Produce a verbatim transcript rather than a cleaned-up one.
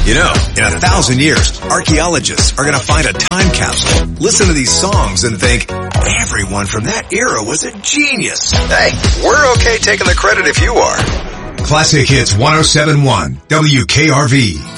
You know, in a thousand years, archaeologists are going to find a time capsule, listen to these songs, and think, everyone from that era was a genius. Hey, we're okay taking the credit if you are. Classic Hits one oh seven point one, W K R V.